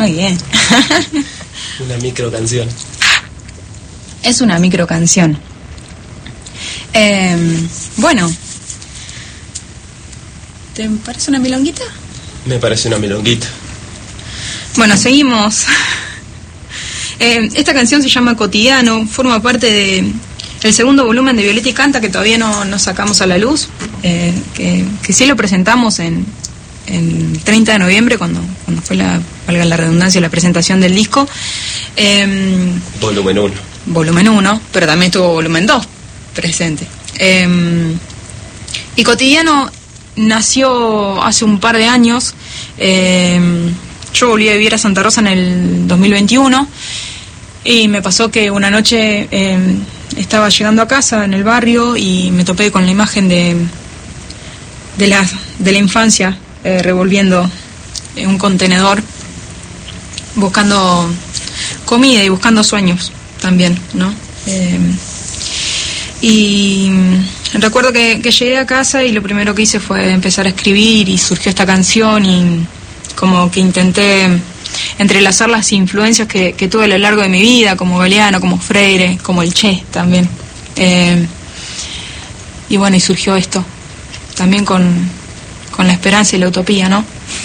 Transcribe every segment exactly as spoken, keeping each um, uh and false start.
Muy bien. Una micro canción. Es una micro canción. Eh, bueno, ¿te parece una milonguita? Me parece una milonguita. Bueno, seguimos. Eh, esta canción se llama Cotidiano, forma parte de el segundo volumen de Violeta y Canta, que todavía no, no sacamos a la luz, eh, que, que sí lo presentamos en, en treinta de noviembre, cuando, cuando fue la, valga la redundancia, la presentación del disco. Eh, volumen uno. Volumen uno, pero también estuvo volumen dos presente. Eh, y Cotidiano nació hace un par de años. Eh, yo volví a vivir a Santa Rosa en el dos mil veintiuno y me pasó que una noche eh, estaba llegando a casa en el barrio y me topé con la imagen de de la, de la infancia eh, revolviendo en un contenedor buscando comida y buscando sueños también, ¿no? Eh, y recuerdo que, que llegué a casa y lo primero que hice fue empezar a escribir y surgió esta canción y como que intenté entrelazar las influencias que, que tuve a lo largo de mi vida, como Galeano, como Freire, como el Che también. Eh, y bueno, y surgió esto, también con, con la esperanza y la utopía, ¿no?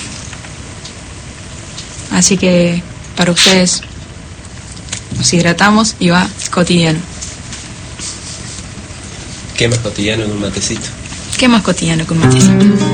Así que para ustedes nos hidratamos y va Cotidiano. ¿Qué más cotidiano que un matecito? ¿Qué más cotidiano que un matecito?